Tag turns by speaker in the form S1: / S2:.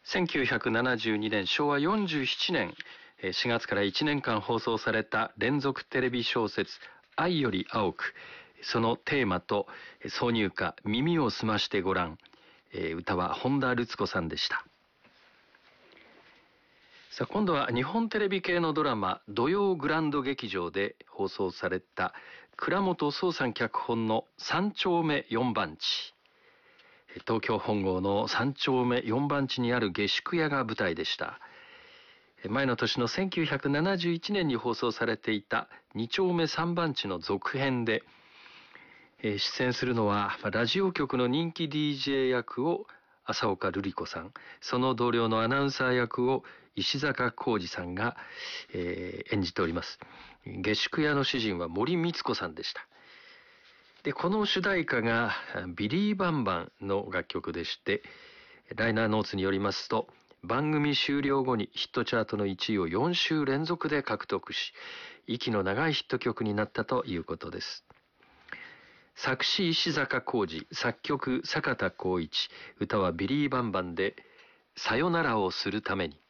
S1: 1972年昭和47年4月から1年間放送された連続テレビ小説愛より青く、そのテーマと挿入歌耳をすましてごらん、歌は本田ルツ子さんでした。さあ、今度は日本テレビ系のドラマ土曜グランド劇場で放送された倉本聰さん脚本の三丁目四番地。東京本郷の三丁目四番地にある下宿屋が舞台でした。前の年の1971年に放送されていた二丁目三番地の続編で、出演するのはラジオ局の人気 DJ 役を浅岡瑠璃子さん、その同僚のアナウンサー役を石坂浩二さんが、演じております。下宿屋の主人は森光子さんでした。で、この主題歌がビリー・バンバンの楽曲でして、ライナーノーツによりますと、番組終了後にヒットチャートの1位を4週連続で獲得し、息の長いヒット曲になったということです。作詞石坂浩二、作曲坂田光一、歌はビリー・バンバンでさよならをするために。